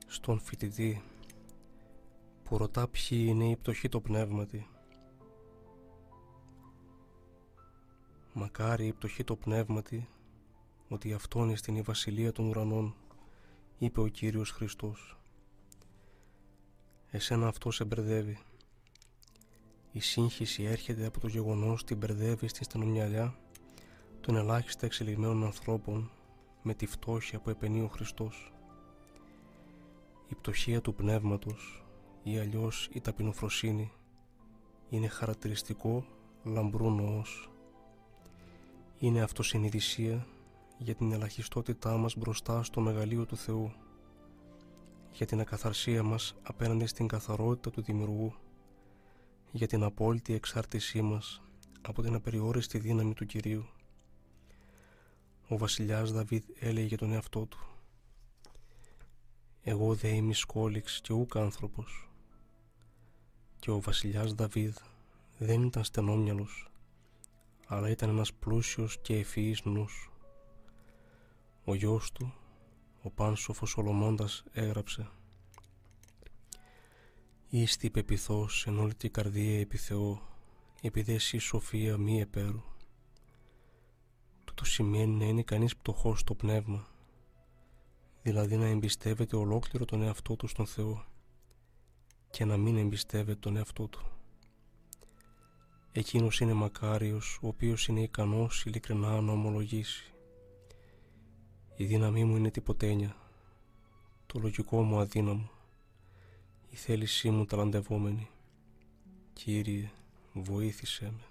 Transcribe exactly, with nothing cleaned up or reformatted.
στον φοιτητή που ρωτά ποιοι είναι οι πτωχοί το πνεύματι. Μακάρι οι πτωχοί το πνεύματι, ότι αυτόν εστιν η βασιλεία των ουρανών, είπε ο Κύριος Χριστός. Εσένα αυτό σε μπερδεύει. Η σύγχυση έρχεται από το γεγονός ότι μπερδεύει στην στενομυαλιά των ελάχιστα εξελιγμένων ανθρώπων με τη φτώχεια που επενεί ο Χριστός. Η πτωχία του πνεύματος ή αλλιώς η ταπεινοφροσύνη είναι χαρακτηριστικό λαμπρού νοός. Είναι αυτοσυνειδησία για την ελαχιστότητά μας μπροστά στο μεγαλείο του Θεού, για την ακαθαρσία μας απέναντι στην καθαρότητα του Δημιουργού, για την απόλυτη εξάρτησή μας από την απεριόριστη δύναμη του Κυρίου. Ο βασιλιάς Δαβίδ έλεγε για τον εαυτό του: «Εγώ δε είμαι σκόλιξ και ούκ άνθρωπος». Και ο βασιλιάς Δαβίδ δεν ήταν στενόμυαλος, αλλά ήταν ένας πλούσιος και ευφυής νους. Ο γιος του, ο πάνσοφος Σολομώντας, έγραψε: «Ήστι πεποιθός εν όλη την καρδία επί Θεό, επειδή εσύ σοφία μη επέρου». Τούτο σημαίνει να είναι κανείς πτωχός στο πνεύμα, δηλαδή να εμπιστεύεται ολόκληρο τον εαυτό του στον Θεό και να μην εμπιστεύεται τον εαυτό του. Εκείνος είναι μακάριος ο οποίος είναι ικανός ειλικρινά να ομολογήσει: «Η δύναμή μου είναι τυποτένια, το λογικό μου αδύναμο, η θέλησή μου ταλαντευόμενη. Κύριε, βοήθησέ με».